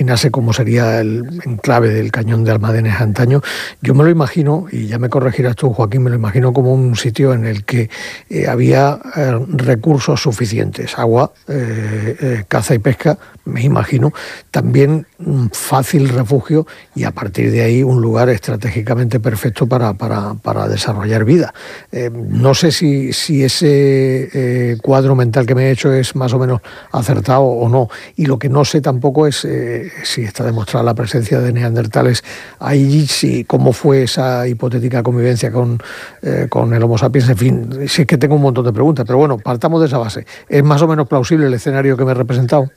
imaginase cómo sería el enclave del Cañón de Almadenes antaño. Yo me lo imagino, y ya me corregirás tú, Joaquín, me lo imagino como un sitio en el que había recursos suficientes, agua, caza y pesca, me imagino, también un fácil refugio y a partir de ahí un lugar estratégicamente perfecto para desarrollar vida. No sé si ese cuadro mental que me he hecho es más o menos acertado o no, y lo que no sé tampoco es si está demostrada la presencia de neandertales ahí, cómo fue esa hipotética convivencia con el Homo sapiens. En fin, si es que tengo un montón de preguntas, pero bueno, partamos de esa base. ¿Es más o menos plausible el escenario que me he representado?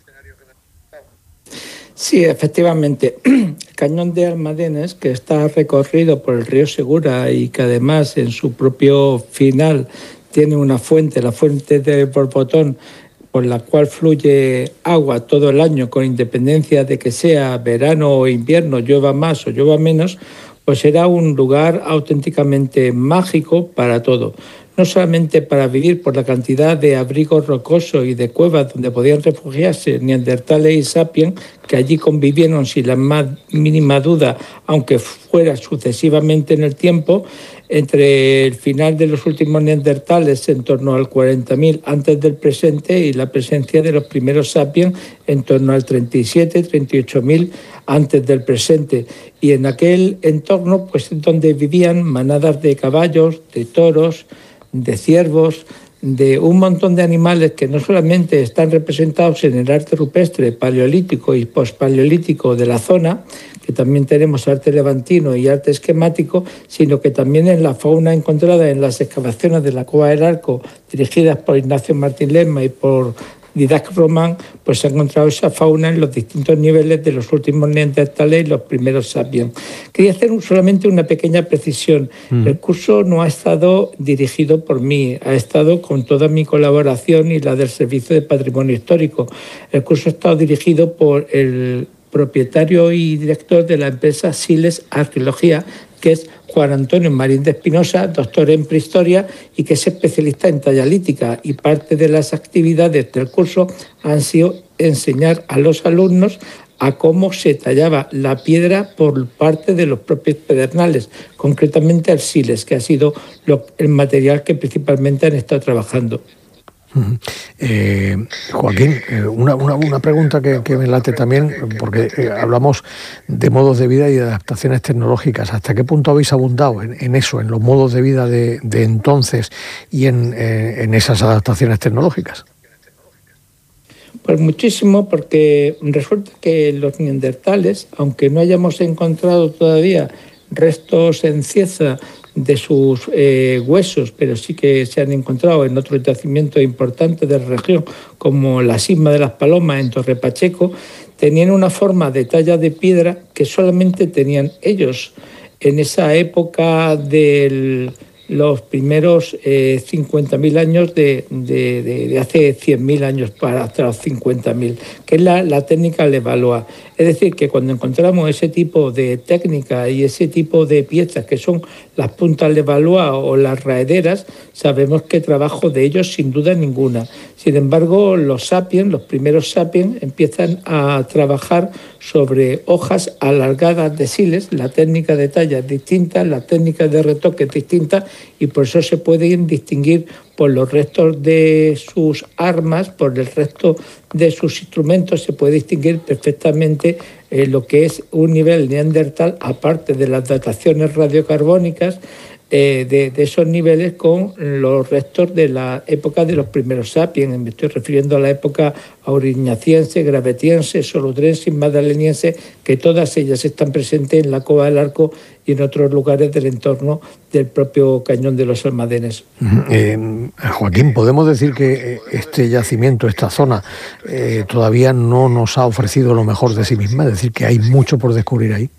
Sí, efectivamente. El Cañón de Almadenes, que está recorrido por el río Segura y que además en su propio final tiene una fuente, la fuente de Borbotón, por la cual fluye agua todo el año, con independencia de que sea verano o invierno, llueva más o llueva menos, pues será un lugar auténticamente mágico para todo. No solamente para vivir por la cantidad de abrigos rocosos y de cuevas donde podían refugiarse neandertales y sapiens, que allí convivieron sin la más mínima duda, aunque fuera sucesivamente en el tiempo, entre el final de los últimos neandertales en torno al 40.000 antes del presente y la presencia de los primeros sapiens en torno al 37, 38.000 antes del presente. Y en aquel entorno pues es donde vivían manadas de caballos, de toros, de ciervos, de un montón de animales que no solamente están representados en el arte rupestre paleolítico y pospaleolítico de la zona, que también tenemos arte levantino y arte esquemático, sino que también en la fauna encontrada en las excavaciones de la Cueva del Arco, dirigidas por Ignacio Martín Ledesma y por Didac Román, pues se ha encontrado esa fauna en los distintos niveles de los últimos neandertales y los primeros sapiens. Quería hacer solamente una pequeña precisión. El curso no ha estado dirigido por mí, ha estado con toda mi colaboración y la del Servicio de Patrimonio Histórico. El curso ha estado dirigido por el propietario y director de la empresa Siles Arqueología, que es Juan Antonio Marín de Espinosa, doctor en prehistoria y que es especialista en talla lítica, y parte de las actividades del curso han sido enseñar a los alumnos a cómo se tallaba la piedra por parte de los propios pedernales, concretamente arsiles, que ha sido el material que principalmente han estado trabajando. Joaquín, una pregunta que me late también, porque hablamos de modos de vida y de adaptaciones tecnológicas. ¿Hasta qué punto habéis abundado en eso, en los modos de vida de entonces y en esas adaptaciones tecnológicas? Pues muchísimo, porque resulta que los neandertales, aunque no hayamos encontrado todavía restos en Cieza de sus huesos, pero sí que se han encontrado en otros yacimientos importantes de la región, como la Sisma de las Palomas en Torre Pacheco, tenían una forma de talla de piedra que solamente tenían ellos. En esa época de los primeros 50.000 años de hace 100.000 años para hasta los 50.000, que es la técnica Levallois. Es decir, que cuando encontramos ese tipo de técnica y ese tipo de piezas que son las puntas Levallois o las raederas, sabemos que trabajo de ellos sin duda ninguna. Sin embargo, los primeros sapiens, empiezan a trabajar sobre hojas alargadas de siles. La técnica de talla es distinta, la técnica de retoque es distinta, y por eso se pueden distinguir por los restos de sus armas, por el resto de sus instrumentos, se puede distinguir perfectamente lo que es un nivel neandertal, aparte de las dataciones radiocarbónicas de esos niveles con los restos de la época de los primeros sapiens. Me estoy refiriendo a la época aurignaciense, gravetiense, solutrense y magdaleniense, que todas ellas están presentes en la Cova del Arco y en otros lugares del entorno del propio Cañón de los Almadenes. Joaquín, ¿podemos decir que este yacimiento, esta zona, todavía no nos ha ofrecido lo mejor de sí misma? Es decir, que hay mucho por descubrir ahí.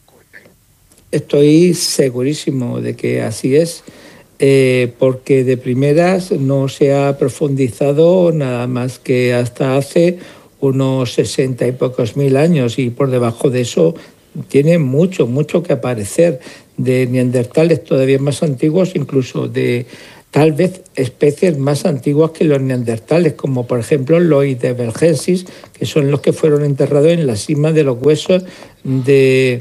Estoy segurísimo de que así es, porque de primeras no se ha profundizado nada más que hasta hace unos 60 y pocos mil años, y por debajo de eso tiene mucho que aparecer de neandertales todavía más antiguos, incluso de tal vez especies más antiguas que los neandertales, como por ejemplo los heidelbergensis, que son los que fueron enterrados en la cima de los huesos de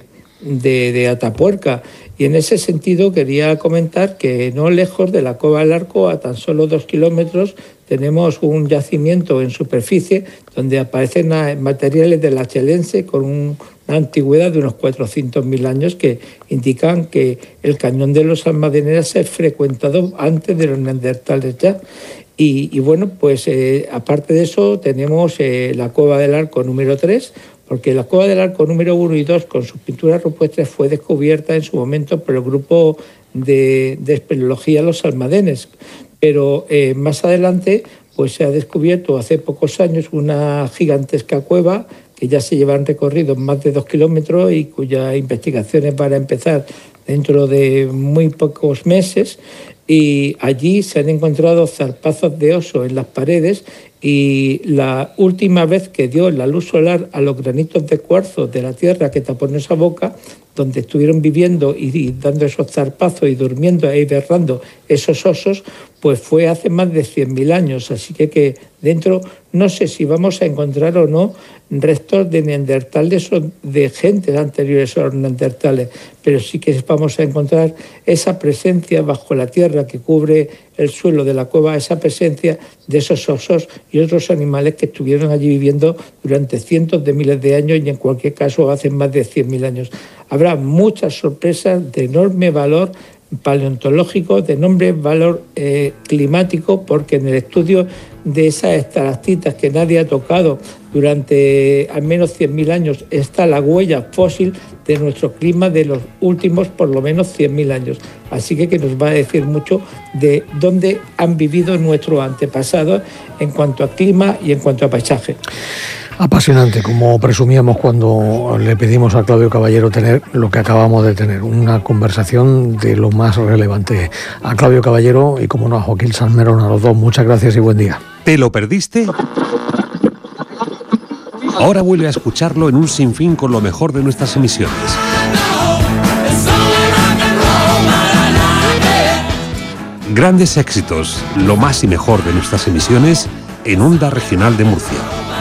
Atapuerca. Y en ese sentido quería comentar que no lejos de la Cova del Arco, a tan solo 2 kilómetros, tenemos un yacimiento en superficie donde aparecen materiales de la chelense con una antigüedad de unos 400.000 años que indican que el cañón de los Almadeneras se ha frecuentado antes de los neandertales ya. Y bueno, pues aparte de eso tenemos la Cueva del Arco número 3, porque la Cueva del Arco número 1 y 2, con sus pinturas rupestres, fue descubierta en su momento por el grupo de espeleología Los Almadenes. Pero más adelante pues se ha descubierto hace pocos años una gigantesca cueva que ya se llevan recorridos más de 2 kilómetros y cuyas investigaciones van a empezar dentro de muy pocos meses. Y allí se han encontrado zarpazos de oso en las paredes, y la última vez que dio la luz solar a los granitos de cuarzo de la tierra que taponó esa boca, donde estuvieron viviendo y dando esos zarpazos y durmiendo e hibernando esos osos, pues fue hace más de 100.000 años. Así que dentro no sé si vamos a encontrar o no restos de neandertales o de gentes anteriores a los neandertales, pero sí que vamos a encontrar esa presencia bajo la tierra que cubre el suelo de la cueva, esa presencia de esos osos y otros animales que estuvieron allí viviendo durante cientos de miles de años, y en cualquier caso hace más de 100.000 años. Habrá muchas sorpresas de enorme valor paleontológico, de enorme valor climático, porque en el estudio de esas estalactitas que nadie ha tocado durante al menos 100.000 años está la huella fósil de nuestro clima de los últimos por lo menos 100.000 años. Así que nos va a decir mucho de dónde han vivido nuestros antepasados en cuanto a clima y en cuanto a paisaje. Apasionante, como presumíamos cuando le pedimos a Claudio Caballero tener lo que acabamos de tener, una conversación de lo más relevante. A Claudio Caballero y, como no, a Joaquín Salmerón, a los dos, muchas gracias y buen día. ¿Te lo perdiste? Ahora vuelve a escucharlo en un sinfín con lo mejor de nuestras emisiones. Grandes éxitos, lo más y mejor de nuestras emisiones en Onda Regional de Murcia.